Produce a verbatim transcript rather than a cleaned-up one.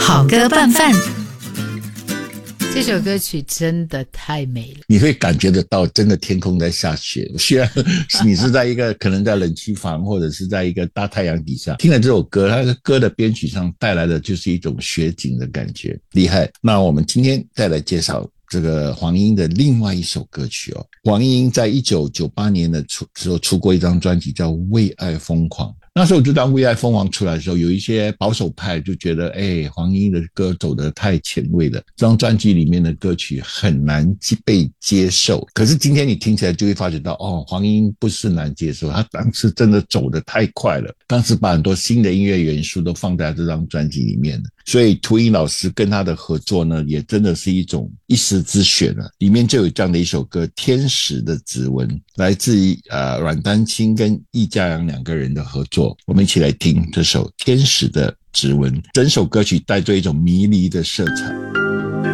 好歌拌饭。这首歌曲真的太美了， 你会感觉得到真的天空在下雪，虽然你是在一个可能在冷气房或者是在一个大太阳底下听了这首歌，它的歌的编曲上带来的就是一种雪景的感觉，厉害。那我们今天再来介绍这个黄莺的另外一首歌曲哦。黄莺在一九九八年的时候出过一张专辑叫《为爱疯狂》，那时候这张《为爱疯狂》出来的时候，有一些保守派就觉得，哎，黄莺的歌走得太前卫了，这张专辑里面的歌曲很难被接受。可是今天你听起来就会发觉到，哦，黄莺不是难接受，他当时真的走得太快了，当时把很多新的音乐元素都放在这张专辑里面了。所以涂颖老师跟他的合作呢，也真的是一种一时之选了。里面就有这样的一首歌《天使的指纹》，来自于呃阮丹青跟易家扬两个人的合作。我们一起来听这首《天使的指纹》，整首歌曲带着一种迷离的色彩。